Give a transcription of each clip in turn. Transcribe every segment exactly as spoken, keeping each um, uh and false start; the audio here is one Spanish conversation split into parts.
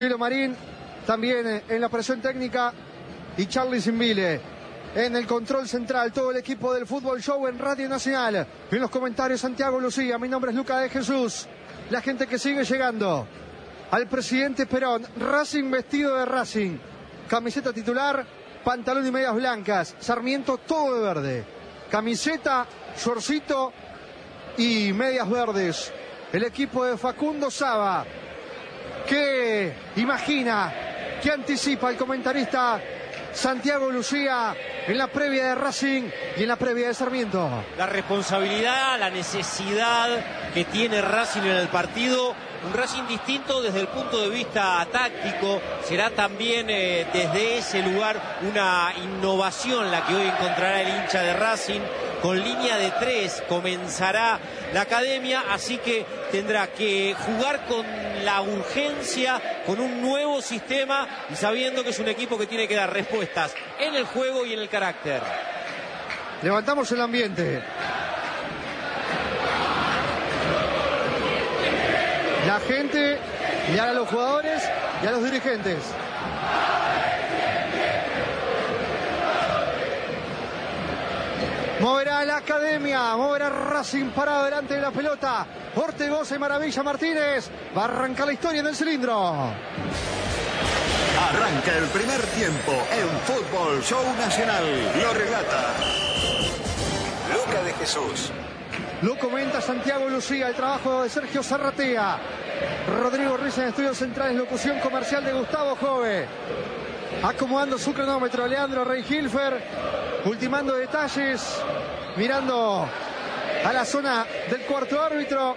Chilo Marín también en la operación técnica y Charlie Zimbile en el control central. Todo el equipo del Fútbol Show en Radio Nacional. En los comentarios Santiago Lucía. Mi nombre es Luca de Jesús. La gente que sigue llegando al presidente Perón. Racing vestido de Racing. Camiseta titular, pantalón y medias blancas. Sarmiento todo de verde. Camiseta, shortcito y medias verdes. El equipo de Facundo Saba. ¿Qué imagina? ¿Qué anticipa el comentarista Santiago Lucía en la previa de Racing y en la previa de Sarmiento? La responsabilidad, la necesidad que tiene Racing en el partido. Un Racing distinto desde el punto de vista táctico. Será también eh, desde ese lugar una innovación la que hoy encontrará el hincha de Racing. Con línea de tres comenzará la academia, así que tendrá que jugar con la urgencia, con un nuevo sistema y sabiendo que es un equipo que tiene que dar respuestas en el juego y en el carácter. Levantamos el ambiente. La gente, y a los jugadores y a los dirigentes. Moverá la academia, moverá Racing parado delante de la pelota. Ortegoza y Maravilla Martínez. Va a arrancar la historia en el cilindro. Arranca el primer tiempo en Fútbol Show Nacional. Lo relata Luca de Jesús. Lo comenta Santiago Lucía, el trabajo de Sergio Zarratea. Rodrigo Ruiz en estudios centrales, locución comercial de Gustavo Jove. Acomodando su cronómetro, Leandro Reinhilfer, ultimando detalles, mirando a la zona del cuarto árbitro.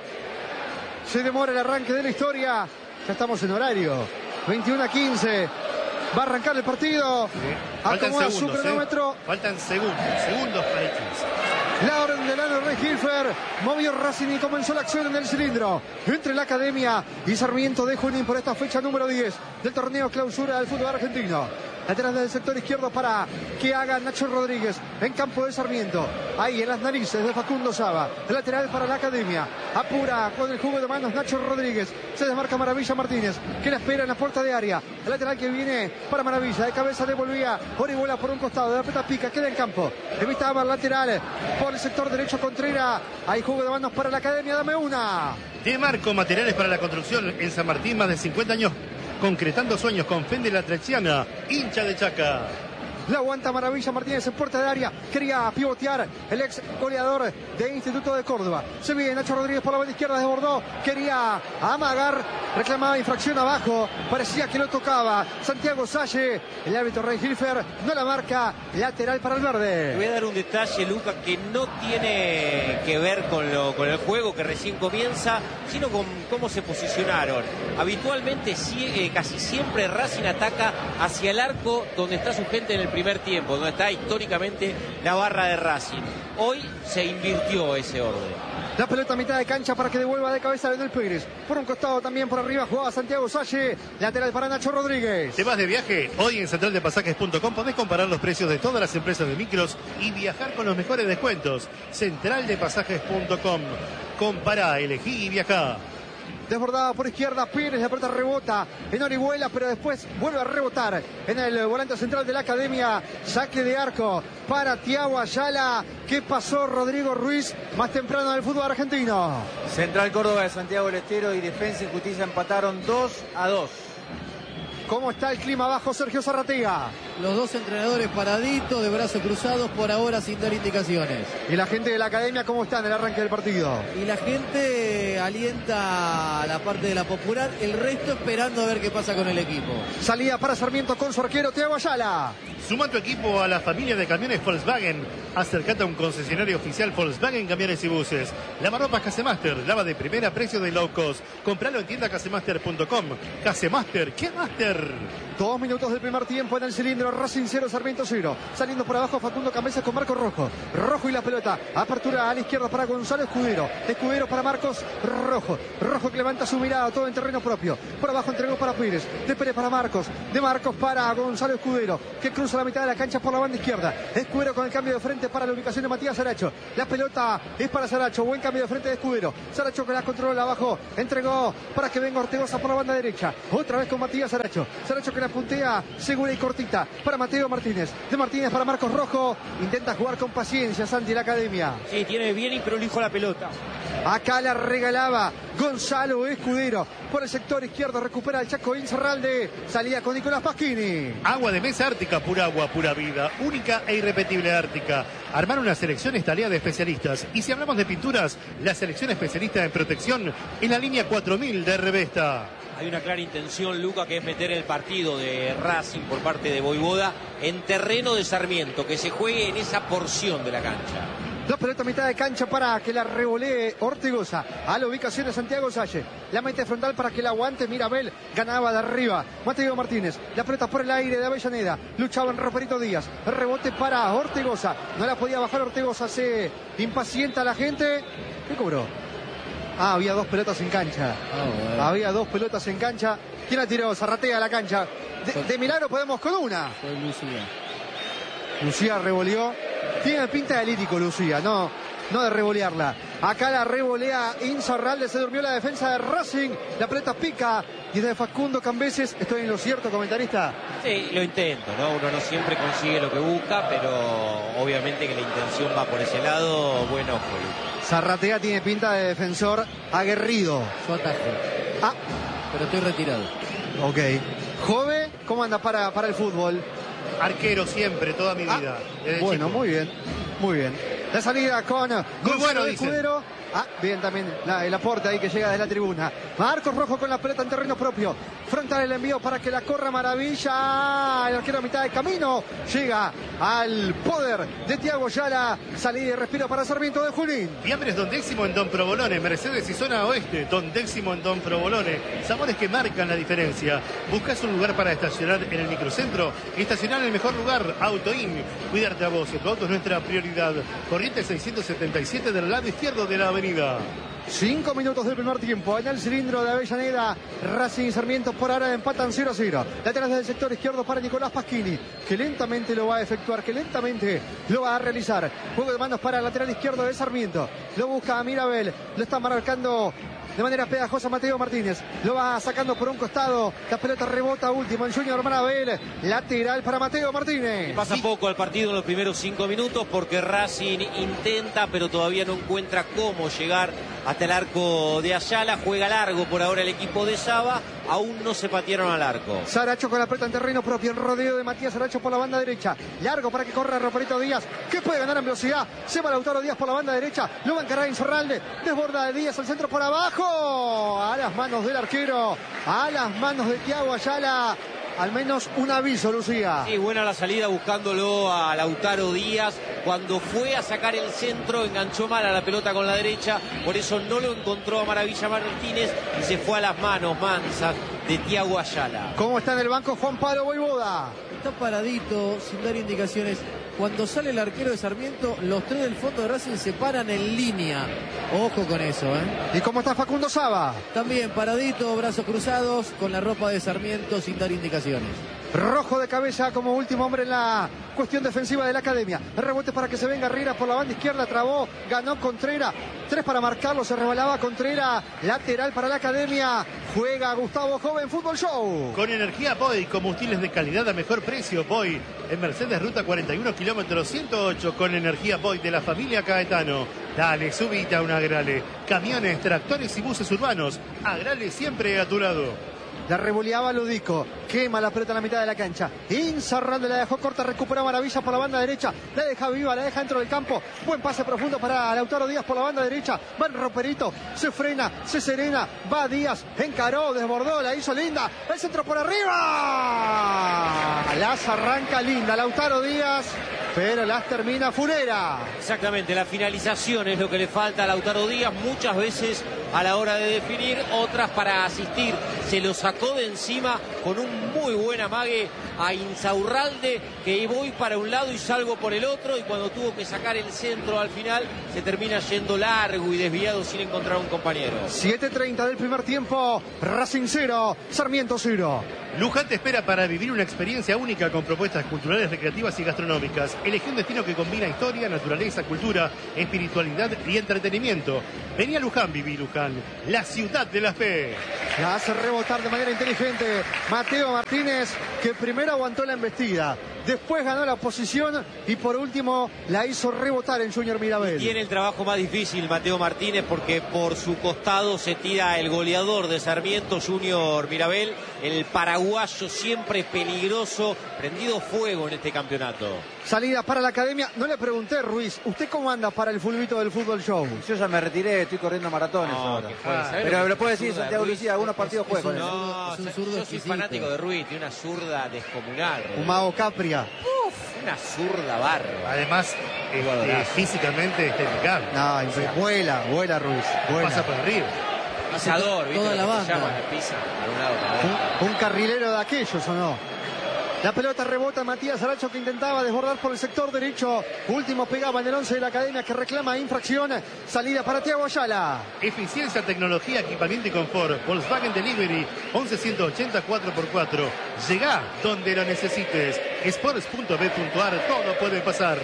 Se demora el arranque de la historia. Ya estamos en horario. veintiuno a quince. Va a arrancar el partido. Sí. Acomoda segundos, su cronómetro. ¿eh? Faltan segundos, segundos para el quince. La orden de Leandro Reinhilfer. Movió Racing y comenzó la acción en el cilindro. Entre la academia y Sarmiento de Junín por esta fecha número diez del torneo clausura del fútbol argentino. Lateral del sector izquierdo para que haga Nacho Rodríguez en campo de Sarmiento. Ahí en las narices de Facundo Saba. El lateral para la academia. Apura con el jugo de manos Nacho Rodríguez. Se desmarca Maravilla Martínez, que la espera en la puerta de área. El lateral que viene para Maravilla. De cabeza devolvía Orihuela por un costado. De la pelota pica, queda en campo. Evitaba el lateral por el sector derecho Contreras. Hay jugo de manos para la academia. Dame una. De Marco, materiales para la construcción en San Martín, más de cincuenta años. Concretando sueños con Fende La Trechiana, hincha de Chaca. La aguanta Maravilla Martínez en puerta de área. Quería pivotear el ex goleador de Instituto de Córdoba. Se viene Nacho Rodríguez por la banda izquierda, desbordó. Quería amagar. Reclamaba infracción abajo. Parecía que lo tocaba Santiago Salle. El árbitro Reinhilfer no la marca. Lateral para el verde. Te voy a dar un detalle, Luca, que no tiene que ver con, lo, con el juego que recién comienza, sino con cómo se posicionaron. Habitualmente, sí, eh, casi siempre Racing ataca hacia el arco donde está su gente en el primer tiempo, donde está históricamente la barra de Racing. Hoy se invirtió ese orden. La pelota a mitad de cancha para que devuelva de cabeza a Leonel Pérez. Por un costado también por arriba jugaba Santiago Salle. Lateral para Nacho Rodríguez. ¿Te vas de viaje? Hoy en central de pasajes punto com podés comparar los precios de todas las empresas de micros y viajar con los mejores descuentos. central de pasajes punto com. Compará, elegí y viajá. Desbordada por izquierda, Pérez, la pelota rebota en Orihuela, pero después vuelve a rebotar en el volante central de la academia. Saque de arco para Thiago Ayala. ¿Qué pasó Rodrigo Ruiz más temprano del fútbol argentino? Central Córdoba de Santiago del Estero y Defensa y Justicia empataron dos a dos. ¿Cómo está el clima abajo, Sergio Zarratea? Los dos entrenadores paraditos, de brazos cruzados, por ahora sin dar indicaciones. ¿Y la gente de la academia cómo está en el arranque del partido? Y la gente alienta a la parte de la popular, el resto esperando a ver qué pasa con el equipo. Salida para Sarmiento con su arquero Thiago Ayala. Suma tu equipo a la familia de camiones Volkswagen. Acércate a un concesionario oficial Volkswagen Camiones y Buses. Lavarropas Casemaster, lava de primera, precio de low cost. Compralo en tienda casemaster punto com. Casemaster, ¿qué master? Dos minutos del primer tiempo en el cilindro. cilindro, Racing cero, Sarmiento cero. Saliendo por abajo Facundo Cambeses con Marcos Rojo. Rojo y la pelota. Apertura a la izquierda para Gonzalo Escudero. Escudero para Marcos Rojo. Rojo que levanta su mirada, todo en terreno propio. Por abajo entregó para Pérez. De Pérez para Marcos. De Marcos para Gonzalo Escudero, que cruza la mitad de la cancha por la banda izquierda. Escudero con el cambio de frente para la ubicación de Matías Saracho. La pelota es para Saracho. Buen cambio de frente de Escudero. Saracho que la controla abajo. Entregó para que venga Ortegoza por la banda derecha. Otra vez con Matías Saracho. Saracho que la puntea segura y cortita para Mateo Martínez. De Martínez para Marcos Rojo. Intenta jugar con paciencia Santi la academia. Sí, tiene bien y prolijo la pelota. Acá la regalaba Gonzalo Escudero. Por el sector izquierdo recupera el Chaco Incerralde. Salía con Nicolás Pasquini. Agua de mesa Ártica, pura agua, pura vida. Única e irrepetible Ártica. Armar una selección es tarea de especialistas. Y si hablamos de pinturas, la selección especialista en protección en la línea cuatro mil de Revesta. Hay una clara intención, Luca, que es meter el partido de Racing por parte de Voivoda en terreno de Sarmiento, que se juegue en esa porción de la cancha. La pelota a mitad de cancha para que la revolee Ortegoza a la ubicación de Santiago Salle. La mete frontal para que la aguante Mirabel. Ganaba de arriba Mateo Martínez. La pelota por el aire de Avellaneda. Luchaba en Roperito Díaz. Rebote para Ortegoza. No la podía bajar Ortegoza. Se impacienta la gente. ¿Qué cobró? Ah, había dos pelotas en cancha. Oh, bueno. Había dos pelotas en cancha. ¿Quién la tiró? Zarratea a la cancha. De, de milagro podemos con una. Fue Lucía. Lucía revoleó. Tiene pinta de lítico Lucía, no, no de revolearla. Acá la revolea Insaurralde, se durmió la defensa de Racing. La pelota pica y es de Facundo Cambeses. ¿Estoy en lo cierto, comentarista? Sí, lo intento, ¿no? Uno no siempre consigue lo que busca, pero obviamente que la intención va por ese lado. Bueno, pues. Zarratea tiene pinta de defensor aguerrido. Su atajo. Ah. Pero estoy retirado. Ok. Jove, ¿cómo anda para, para el fútbol? Arquero siempre, toda mi vida. Ah, bueno, chico. Muy bien, muy bien. La salida con muy bueno, Escudero. Ah, bien también la, el aporte ahí que llega desde la tribuna. Marcos Rojo con la pelota en terreno propio. Frontal el envío para que la corra Maravilla. El arquero a mitad de camino. Llega al poder de Thiago Yala. Salida y respiro para Sarmiento de Junín. Fiambres Don Décimo en Don Provolone. Mercedes y zona oeste. Don Décimo en Don Provolone. Sabores que marcan la diferencia. ¿Buscas un lugar para estacionar en el microcentro? Estacionar en el mejor lugar. Autoin. Cuidarte a vos. Tu auto es nuestra prioridad. Corrientes seiscientos setenta y siete del lado izquierdo de la avenida. Cinco minutos del primer tiempo. En el cilindro de Avellaneda, Racing y Sarmiento por ahora empatan cero a cero. Lateral desde el sector izquierdo para Nicolás Pasquini, que lentamente lo va a efectuar, que lentamente lo va a realizar. Juego de manos para el lateral izquierdo de Sarmiento. Lo busca a Mirabel. Lo está marcando de manera pegajosa Mateo Martínez. Lo va sacando por un costado. La pelota rebota último en Junior Mirabel. Lateral para Mateo Martínez. Pasa sí. poco al partido en los primeros cinco minutos porque Racing intenta, pero todavía no encuentra cómo llegar hasta el arco de Ayala. Juega largo por ahora el equipo de Saba. Aún no se patearon al arco. Saracho con la pelota en terreno propio. El rodeo de Matías Saracho por la banda derecha. Largo para que corra Roperito Díaz, que puede ganar en velocidad. Se va Lautaro Díaz por la banda derecha. Lo va a encarar Insaurralde. Desborda de Díaz al centro por abajo. A las manos del arquero. A las manos de Thiago Ayala. Al menos un aviso, Lucía. Sí, buena la salida buscándolo a Lautaro Díaz. Cuando fue a sacar el centro, enganchó mal a la pelota con la derecha. Por eso no lo encontró a Maravilla Martínez y se fue a las manos mansas de Thiago Ayala. ¿Cómo está en el banco Juan Pablo Voivoda? Está paradito, sin dar indicaciones. Cuando sale el arquero de Sarmiento, los tres del fondo de Racing se paran en línea. Ojo con eso, ¿eh? ¿Y cómo está Facundo Saba? También paradito, brazos cruzados, con la ropa de Sarmiento, sin dar indicaciones. Rojo de cabeza como último hombre en la cuestión defensiva de la academia. El rebote para que se venga Riera por la banda izquierda. Trabó, ganó Contreras. Tres para marcarlo, se rebalaba Contreras. Lateral para la academia. Juega Gustavo Joven Fútbol Show. Con energía Boy, combustibles de calidad a mejor precio. Boy, en Mercedes Ruta cuarenta y uno kilómetros ciento ocho. Con energía Boy de la familia Caetano. Dale, subite a un Agrale. Camiones, tractores y buses urbanos. Agrale siempre a tu lado. La revoleaba Ludico. Quema la pelota en la mitad de la cancha. Insaurralde la dejó corta. Recupera Maravilla por la banda derecha. La deja viva, la deja dentro del campo. Buen pase profundo para Lautaro Díaz por la banda derecha. Va en Roperito. Se frena, se serena. Va Díaz. Encaró, desbordó, la hizo linda. El centro por arriba. Las arranca linda Lautaro Díaz, pero las termina Funera. Exactamente, la finalización es lo que le falta a Lautaro Díaz. Muchas veces a la hora de definir, otras para asistir. Se lo sacó de encima con un muy buen amague a Insaurralde, que voy para un lado y salgo por el otro, y cuando tuvo que sacar el centro al final se termina yendo largo y desviado sin encontrar un compañero. siete treinta del primer tiempo, Racing cero, Sarmiento cero. Luján te espera para vivir una experiencia única con propuestas culturales, recreativas y gastronómicas. Elegí un destino que combina historia, naturaleza, cultura, espiritualidad y entretenimiento. Vení a Luján, viví Luján, la ciudad de la fe. La hace rebotar de manera inteligente Mateo Martínez, que primero aguantó la embestida, después ganó la posición y por último la hizo rebotar en Junior Mirabel. Tiene el trabajo más difícil Mateo Martínez, porque por su costado se tira el goleador de Sarmiento, Junior Mirabel, el paraguayo siempre peligroso, prendido fuego en este campeonato. Salida para la academia. No le pregunté, Ruiz, ¿usted cómo anda para el fulbito del fútbol show? Yo ya me retiré, estoy corriendo maratones No, ahora. que puede Ah, ser. pero lo puede Es decir zurda de Santiago Ruiz. Lucía, algunos partidos Es juega con un él. No, Es un yo- zurdo yo soy exquisito. fanático de Ruiz, tiene una zurda descomunal. Ruiz. Un mago Capria. Una zurda bárbara. Además, este, Jugadorazo. físicamente está impecable. No, impe- vuela, vuela Ruiz. Vuela. Pasa por arriba. Pisador, ¿viste? Toda la Lo que se banda. llama, pisa para un lado para otro. Un, un carrilero de aquellos, ¿o no? La pelota rebota Matías Aracho, que intentaba desbordar por el sector derecho. Último pegaba en el once de la academia, que reclama infracción. Salida para Thiago Ayala. Eficiencia, tecnología, equipamiento y confort. Volkswagen Delivery once ciento ochenta cuatro por cuatro. Llegá donde lo necesites. Sports punto b punto a r. Todo puede pasar.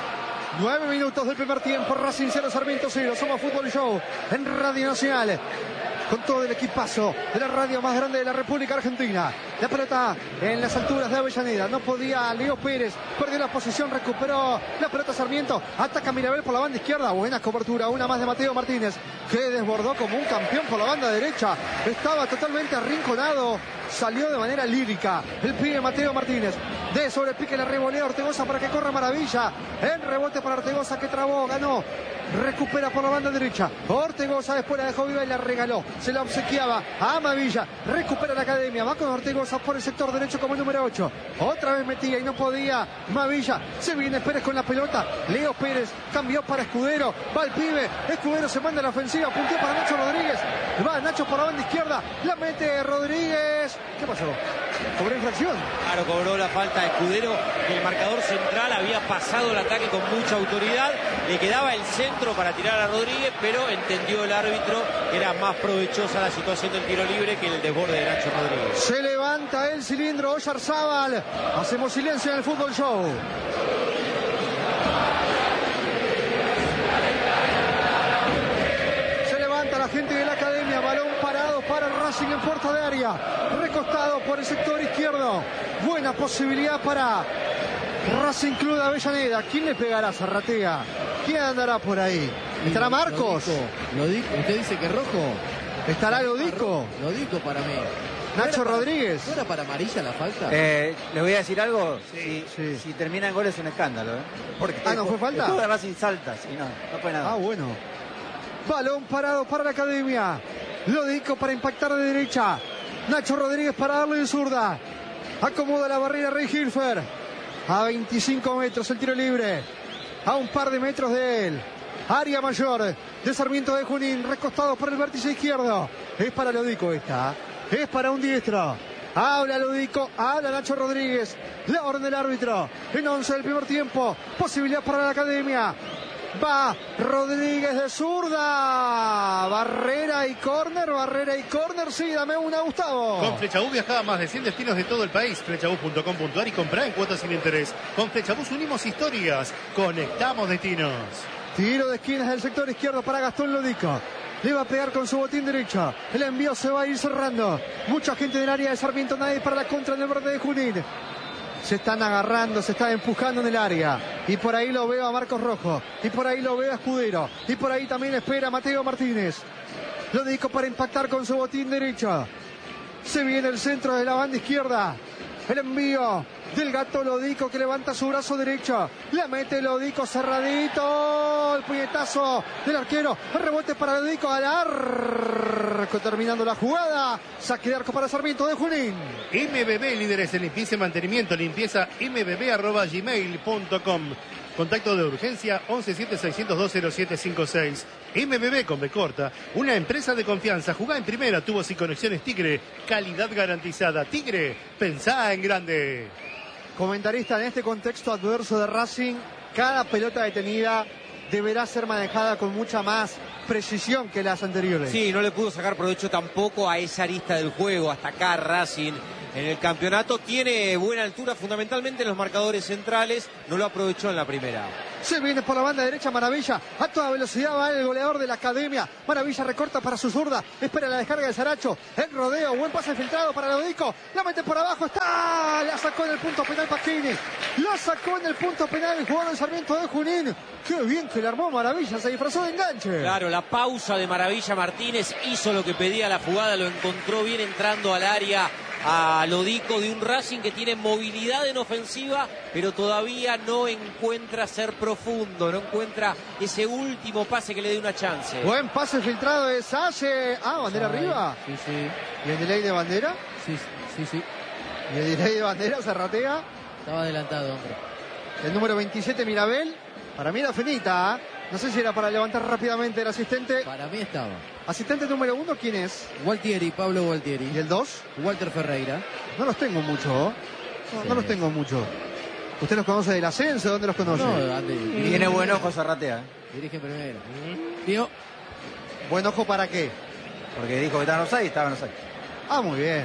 Nueve minutos del primer tiempo. Racing cero, Sarmiento cero. Somos Fútbol Show en Radio Nacional, con todo el equipazo de la radio más grande de la República Argentina. La pelota en las alturas de Avellaneda. No podía Leo Pérez. Perdió la posición, recuperó la pelota Sarmiento. Ataca Mirabel por la banda izquierda. Buena cobertura. Una más de Mateo Martínez, que desbordó como un campeón por la banda derecha. Estaba totalmente arrinconado. Salió de manera lírica el pibe Mateo Martínez. De sobre pique la revolea Ortegoza para que corra Maravilla. El rebote para Ortegoza, que trabó, ganó. Recupera por la banda derecha. Ortegoza después la dejó viva y la regaló. Se la obsequiaba a Amavilla. Recupera la academia. Va con Ortegoza por el sector derecho como el número ocho. Otra vez metía y no podía Mavilla. Se viene Pérez con la pelota. Leo Pérez cambió para Escudero. Va el pibe. Escudero se manda a la ofensiva. Punteó para Nacho Rodríguez. Va Nacho por la banda izquierda. La mete Rodríguez. ¿Qué pasó? ¿Cobró infracción? Claro, cobró la falta de Escudero. El marcador central había pasado el ataque con mucha autoridad. Le quedaba el centro para tirar a Rodríguez, pero entendió el árbitro que era más provechosa la situación del tiro libre que el desborde de Nacho Rodríguez. Se levanta el cilindro Oyarzábal. Hacemos silencio en el Fútbol Show. Se levanta la gente de la academia. Balón parado para Racing en puerta de área. Recostado por el sector izquierdo. Buena posibilidad para Racing Club de Avellaneda. ¿Quién le pegará? Zarratea. ¿Quién andará por ahí? ¿Estará Marcos? Lo dijo. ¿Usted dice que rojo? ¿Estará Lodico? Lo dijo para mí. Nacho ¿No era para- Rodríguez. ¿No era para amarilla la falta? Eh, ¿Les voy a decir algo? Sí, si, sí. si termina en gol es un escándalo, ¿eh? Porque Ah, ¿no fue falta? El juego de Racing salta, sí, no, no fue nada. Ah, bueno. Balón parado para la academia. Lodico para impactar de derecha. Nacho Rodríguez para darle de zurda. Acomoda la barrera Rey Hilfer. A veinticinco metros el tiro libre. A un par de metros de él. Área mayor de Sarmiento de Junín. Recostado por el vértice izquierdo. Es para Lodico esta. Es para un diestro. Habla Lodico, habla Nacho Rodríguez. La orden del árbitro. En once del primer tiempo. Posibilidad para la academia. Va Rodríguez de zurda. Barrera y córner, barrera y córner. Sí, dame una, Gustavo. Con Flechabús viajaba a más de cien destinos de todo el país. Flechabús punto com punto a r y comprá en cuotas sin interés. Con Flechabús unimos historias. Conectamos destinos. Tiro de esquinas del sector izquierdo para Gastón Lodico. Le va a pegar con su botín derecho. El envío se va a ir cerrando. Mucha gente del área de Sarmiento. Nadie para la contra en el verde de Junín. Se están agarrando, se están empujando en el área. Y por ahí lo veo a Marcos Rojo. Y por ahí lo veo a Escudero. Y por ahí también espera a Mateo Martínez. Lodico para impactar con su botín derecho. Se viene el centro de la banda izquierda. El envío del Gato Lodico, que levanta su brazo derecho. La mete Lodico cerradito. El puñetazo del arquero. El rebote para Lodico al arco. Terminando la jugada. Saque de arco para Sarmiento de Junín. M B B, líderes en limpieza y mantenimiento. Limpieza m b b arroba gmail punto com. Contacto de urgencia once siete seiscientos dos cero siete cinco seis. M B B con B corta, una empresa de confianza. Jugá en primera, tubos y conexiones Tigre. Calidad garantizada. Tigre, pensá en grande. Comentarista, en este contexto adverso de Racing, cada pelota detenida deberá ser manejada con mucha más precisión que las anteriores. Sí, no le pudo sacar provecho tampoco a esa arista del juego. Hasta acá Racing en el campeonato tiene buena altura, fundamentalmente en los marcadores centrales. No lo aprovechó en la primera. Se viene por la banda derecha Maravilla. A toda velocidad va el goleador de la academia. Maravilla recorta para su zurda. Espera la descarga de Saracho. El rodeo. Buen pase filtrado para Lodico. La mete por abajo. Está. La sacó en el punto penal Pasquini. La sacó en el punto penal el jugador de Sarmiento de Junín. Qué bien que le armó Maravilla. Se disfrazó de enganche. Claro, la pausa de Maravilla Martínez hizo lo que pedía la jugada. Lo encontró bien entrando al área a Lodico, de un Racing que tiene movilidad en ofensiva, pero todavía no encuentra ser profundo, no encuentra ese último pase que le dé una chance. Buen pase filtrado de Salle. Ah, bandera Ay, arriba. Sí, sí. ¿Y el delay de bandera? Sí, sí, sí. ¿Y el delay de bandera se ratea? Estaba adelantado, hombre. El número veintisiete, Mirabel. Para mí era finita. ¿eh? No sé si era para levantar rápidamente el asistente. Para mí estaba. Asistente número uno, ¿quién es? Gualtieri, Pablo ¿Y Gualtieri. el dos? Walter Ferreira. No los tengo mucho. ¿eh? No, Sí. no los tengo mucho. ¿Usted los conoce del ascenso? ¿Dónde los conoce? No, ande, dirige, Tiene buen ojo Zarratea, ¿eh? dirige en primera. Tío, ¿Buen ojo para qué? Porque dijo que estaba en offside, estaba en offside. Ah, muy bien.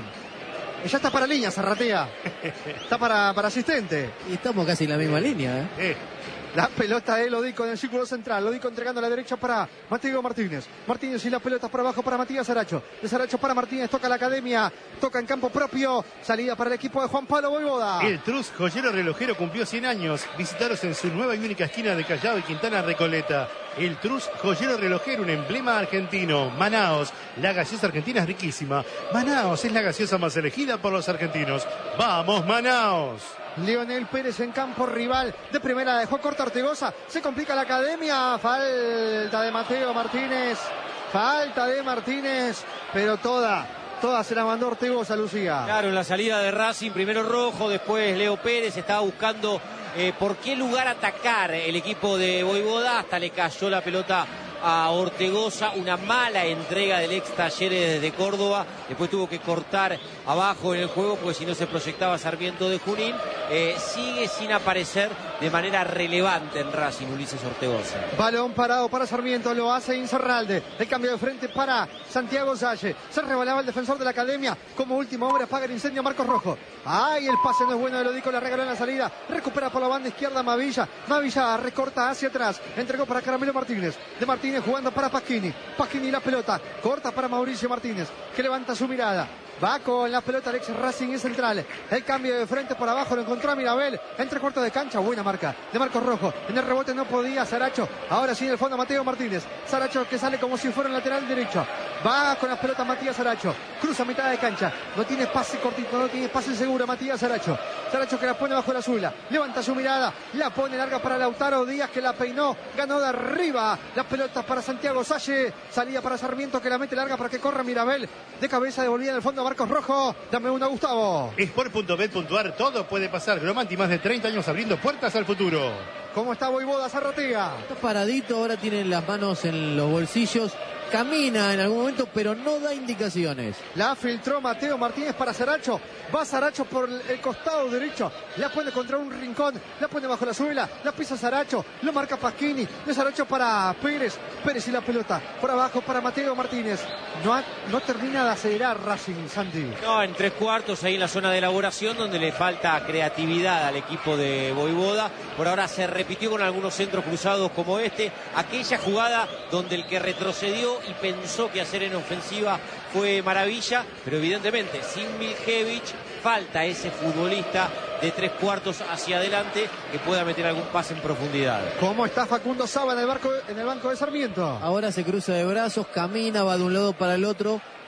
Y ya está para línea, Zarratea. Está para, para asistente. y estamos casi en la misma línea, ¿eh? Eh, La pelota de Lodico en el círculo central. Lodico entregando a la derecha para Mateo Martínez. Martínez y la pelota por abajo para Matías Saracho. De Saracho para Martínez. Toca la academia. Toca en campo propio. Salida para el equipo de Juan Pablo Voivoda. El Trus Joyero Relojero cumplió cien años. Visitaros en su nueva y única esquina de Callao y Quintana Recoleta. El Trus Joyero Relojero, un emblema argentino. Manaos, la gaseosa argentina es riquísima. Manaos es la gaseosa más elegida por los argentinos. ¡Vamos, Manaos! Leonel Pérez en campo rival. De primera dejó corta Ortegoza. Se complica la academia. Falta de Mateo Martínez. Falta de Martínez. Pero toda, toda se la mandó Ortegoza, Lucía. Claro, en la salida de Racing, primero Rojo, después Leo Pérez, estaba buscando eh, por qué lugar atacar el equipo de Voivoda, hasta le cayó la pelota a Ortegoza, una mala entrega del ex Talleres desde Córdoba, después tuvo que cortar abajo en el juego, porque si no se proyectaba Sarmiento de Junín. Eh, sigue sin aparecer de manera relevante en Racing Ulises Ortegoza. Balón parado para Sarmiento, lo hace Incerralde. El cambio de frente para Santiago Salle. Se rebalaba el defensor de la academia. Como último hombre apaga el incendio Marcos Rojo. ¡Ay! El pase no es bueno de Lodico, le regaló en la salida. Recupera por la banda izquierda Mavilla. Mavilla recorta hacia atrás. Entregó para Caramelo Martínez. De Martínez jugando para Pasquini. Pasquini la pelota. Corta para Mauricio Martínez, que levanta su mirada. Va con la pelota Alex Racing y central. El cambio de frente por abajo lo encontró a Mirabel. Entre cuartos de cancha. Buena marca de Marcos Rojo. En el rebote no podía Saracho. Ahora sí en el fondo Mateo Martínez. Saracho que sale como si fuera un lateral derecho. Va con las pelotas Matías Saracho. Cruza mitad de cancha. No tiene pase cortito. No tiene pase seguro Matías Saracho. Saracho que la pone bajo la suela. Levanta su mirada. La pone larga para Lautaro Díaz, que la peinó. Ganó de arriba. Las pelotas para Santiago Salle. Salida para Sarmiento, que la mete larga para que corra Mirabel. De cabeza devolvía en el fondo Marcos Rojo. Dame una, Gustavo. Sport punto bet punto ar, todo puede pasar. Gromanti, más de treinta años abriendo puertas al futuro. ¿Cómo está Voivoda, Zarratea? Está paradito, ahora tiene las manos en los bolsillos. Camina en algún momento, pero no da indicaciones. La filtró Mateo Martínez para Saracho. Va Saracho por el costado derecho. La pone contra un rincón. La pone bajo la suela. La pisa Saracho. Lo marca Pasquini. De Saracho para Pérez. Pérez y la pelota. Por abajo para Mateo Martínez. No, ha, no termina de acelerar Racing, Santi. No, en tres cuartos ahí en la zona de elaboración, donde le falta creatividad al equipo de Voivoda. Por ahora se repitió con algunos centros cruzados como este. Aquella jugada donde el que retrocedió y pensó que hacer en ofensiva fue Maravilla, pero evidentemente sin Miljevich falta ese futbolista de tres cuartos hacia adelante que pueda meter algún pase en profundidad. ¿Cómo está Facundo Saba en el, barco, en el banco de Sarmiento? Ahora se cruza de brazos, camina, va de un lado para el otro.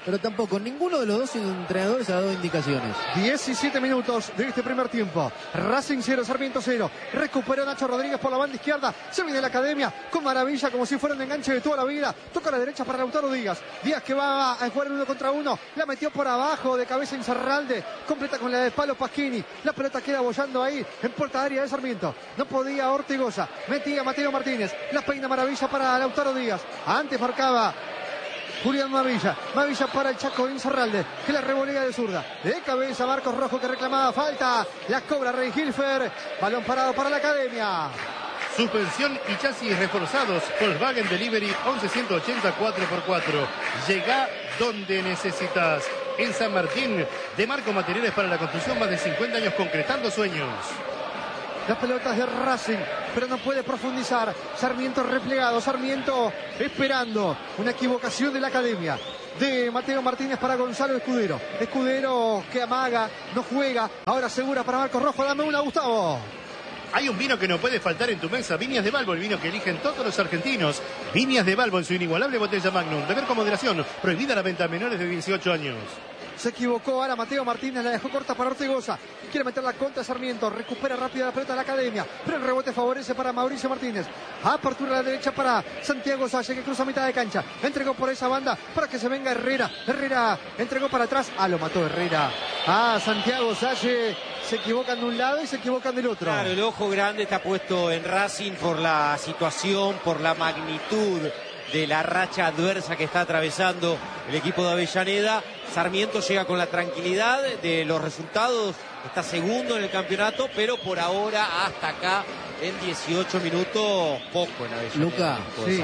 pero tampoco ninguno de los dos entrenadores ha dado indicaciones. diecisiete minutos de este primer tiempo. Racing cero, Sarmiento cero. Recuperó Nacho Rodríguez por la banda izquierda. Se viene la academia con maravilla, como si fuera un enganche de toda la vida. Toca a la derecha para Lautaro Díaz. Díaz que va a jugar en uno contra uno. La metió por abajo de cabeza Insaurralde. Completa con la de palo Pasquini. La pelota queda bollando ahí en puerta área de Sarmiento. No podía Ortigosa. Metía Mateo Martínez. La peina maravilla para Lautaro Díaz. Antes marcaba Julián Mavilla, Mavilla para el Chaco Insaurralde, que la revolea de zurda, de cabeza Marcos Rojo, que reclamaba falta, la cobra Rey Hilfer, balón parado para la academia. Suspensión y chasis reforzados, Volkswagen Delivery once ciento ochenta cuatro por cuatro. Llega donde necesitas. En San Martín, de Marco Materiales para la construcción, más de cincuenta años concretando sueños. Las pelotas de Racing, pero no puede profundizar. Sarmiento replegado, Sarmiento esperando. Una equivocación de la academia. De Mateo Martínez para Gonzalo Escudero. Escudero que amaga, no juega. Ahora segura para Marcos Rojo. Dame una, Gustavo. Hay un vino que no puede faltar en tu mesa. Viñas de Balbo, el vino que eligen todos los argentinos. Viñas de Balbo en su inigualable botella Magnum. Beber con moderación. Prohibida la venta a menores de dieciocho años. Se equivocó ahora Mateo Martínez, la dejó corta para Ortigosa. Quiere meter la contra Sarmiento, recupera rápida la pelota de la academia, pero el rebote favorece para Mauricio Martínez. Apertura a la derecha para Santiago Salle, que cruza mitad de cancha. Entregó por esa banda para que se venga Herrera. Herrera entregó para atrás. Ah, lo mató Herrera. Ah, Santiago Salle. Se equivocan de un lado y se equivocan del otro. Claro, el ojo grande está puesto en Racing por la situación, por la magnitud de la racha adversa que está atravesando el equipo de Avellaneda. Sarmiento llega con la tranquilidad de los resultados, está segundo en el campeonato, pero por ahora hasta acá en dieciocho minutos poco en Avellaneda. Luca, sí.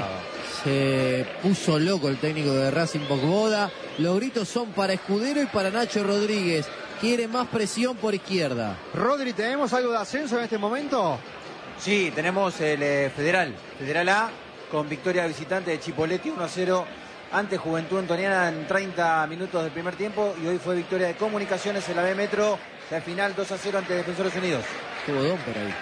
Se puso loco el técnico de Racing Bocoboda. Los gritos son para Escudero y para Nacho Rodríguez. Quiere más presión por izquierda. Rodri, ¿tenemos algo de ascenso en este momento? Sí, tenemos el eh, Federal, Federal A, con victoria visitante de Chipoleti uno a cero ante Juventud Antoniana en treinta minutos del primer tiempo, y hoy fue victoria de Comunicaciones en la B Metro, al final dos a cero ante Defensores Unidos. Estuvo Domper ahí.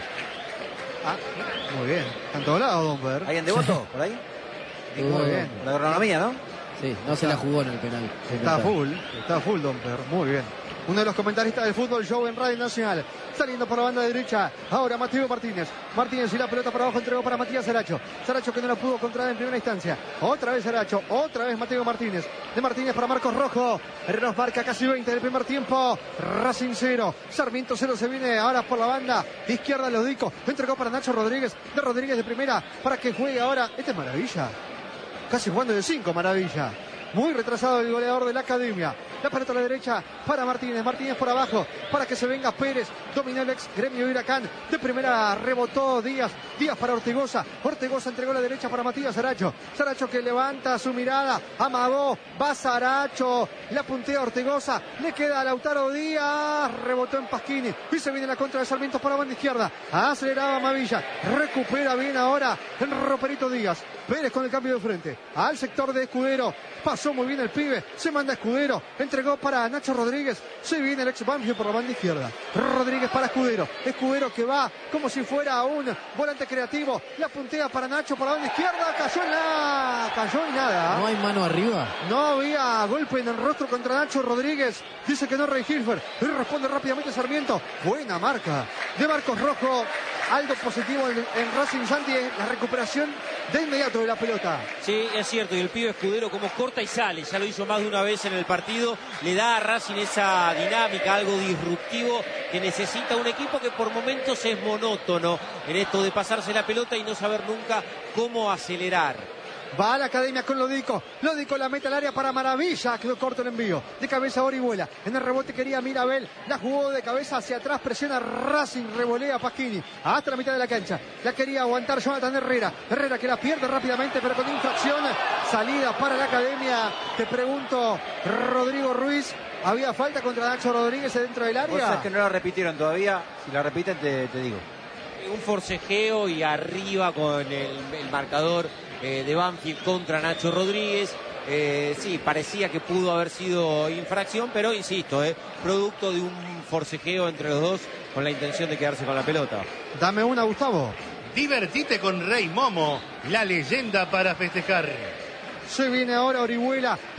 Ah, muy bien. Está en todos lados, Domper. ¿Alguien de voto por ahí? Estuvo Muy Domper. bien. La agronomía, ¿no? Sí, no se la jugó en el penal. Está full, está full Domper, muy bien. Uno de los comentaristas del Fútbol Show en Radio Nacional. Saliendo por la banda derecha. Ahora Mateo Martínez. Martínez y la pelota para abajo. Entregó para Matías Saracho. Saracho que no la pudo controlar en primera instancia. Otra vez Saracho. Otra vez Mateo Martínez. De Martínez para Marcos Rojo. Nos marca casi veinte del primer tiempo. Racing cero. Sarmiento cero. Se viene ahora por la banda izquierda. Lodico. Entregó para Nacho Rodríguez. De Rodríguez de primera. Para que juegue ahora. Este es Maravilla. Casi jugando de cinco, Maravilla. Muy retrasado el goleador de la academia. La pelota a la derecha para Martínez. Martínez por abajo para que se venga Pérez. Dominó el ex Gremio Huracán. De primera rebotó Díaz. Díaz para Ortigosa. Ortigosa entregó la derecha para Matías Saracho. Saracho que levanta su mirada. Amagó. Va Saracho. La puntea Ortigosa. Le queda a Lautaro Díaz. Rebotó en Pasquini. Y se viene la contra de Sarmiento para la banda izquierda. Aceleraba Mavilla. Recupera bien ahora en Roperito Díaz. Pérez con el cambio de frente. Al sector de Escudero. Pasó muy bien el pibe. Se manda Escudero. Entregó para Nacho Rodríguez. Se viene el ex Banfield por la banda izquierda. Rodríguez para Escudero. Escudero que va como si fuera un volante creativo. La puntea para Nacho por la banda izquierda. Cayó en la... Cayó y nada. ¿No hay mano arriba? No había golpe en el rostro contra Nacho Rodríguez. Dice que no Rey Hilfer. Y responde rápidamente Sarmiento. Buena marca de Marcos Rojo. Algo positivo en, en Racing Santi. La recuperación de inmediato de la pelota. Sí, es cierto. Y el pibe Escudero como corta y sale. Ya lo hizo más de una vez en el partido. Le da a Racing esa dinámica, algo disruptivo que necesita un equipo que por momentos es monótono en esto de pasarse la pelota y no saber nunca cómo acelerar. Va a la academia con Lodico. Lodico la mete al área para Maravilla. Quedó corto el envío. De cabeza Orihuela. En el rebote quería Mirabel. La jugó de cabeza hacia atrás. Presiona Racing. Revolea Pasquini. Hasta la mitad de la cancha. La quería aguantar Jonathan Herrera. Herrera que la pierde rápidamente pero con infracción. Salida para la academia. Te pregunto, Rodrigo Ruiz. ¿Había falta contra Nacho Rodríguez dentro del área? Cosas que no la repitieron todavía. Si la repiten te, te digo. Un forcejeo y arriba con el, el marcador eh, de Banfield contra Nacho Rodríguez. Eh, sí, parecía que pudo haber sido infracción, pero insisto, eh, producto de un forcejeo entre los dos con la intención de quedarse con la pelota. Dame una, Gustavo. Divertite con Rey Momo, la leyenda para festejar. Se viene ahora Orihuela. La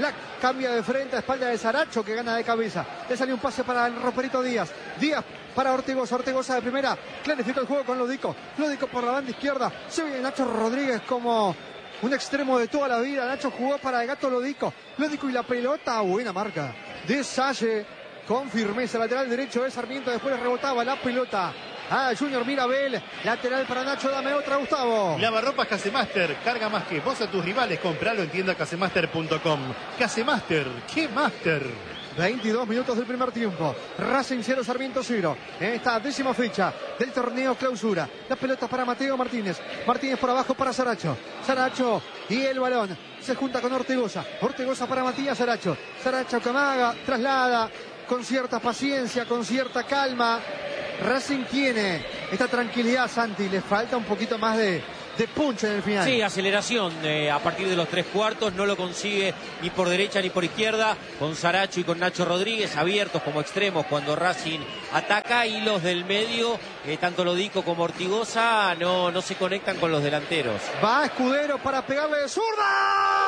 cambia de frente a espalda de Saracho, que gana de cabeza. Le salió un pase para el Roperito Díaz. Díaz para Ortigosa. Ortigosa de primera. Clarifica el juego con Lodico. Lodico por la banda izquierda. Se viene Nacho Rodríguez como un extremo de toda la vida. Nacho jugó para el Gato Lodico. Lodico y la pelota. Buena marca de Salle. Con firmeza. Lateral derecho de Sarmiento. Después rebotaba la pelota a Junior Mirabel. Lateral para Nacho. Dame otra, Gustavo. Lavarropas Casemaster. Carga más que vos a tus rivales. Compralo en tienda casemaster punto com. Casemaster. ¡Qué master! veintidós minutos del primer tiempo. Racing cero, Sarmiento cero. En esta décima fecha del torneo clausura. La pelota para Mateo Martínez. Martínez por abajo para Saracho. Saracho y el balón se junta con Ortigosa. Ortigosa para Matías Saracho. Saracho Camaga traslada con cierta paciencia, con cierta calma. Racing tiene esta tranquilidad, Santi. Le falta un poquito más de, de punch en el final. Sí, aceleración eh, a partir de los tres cuartos. No lo consigue ni por derecha ni por izquierda. Con Saracho y con Nacho Rodríguez abiertos como extremos cuando Racing ataca. Y los del medio, eh, tanto Lodico como Ortigosa, no, no se conectan con los delanteros. Va Escudero para pegarle de zurda.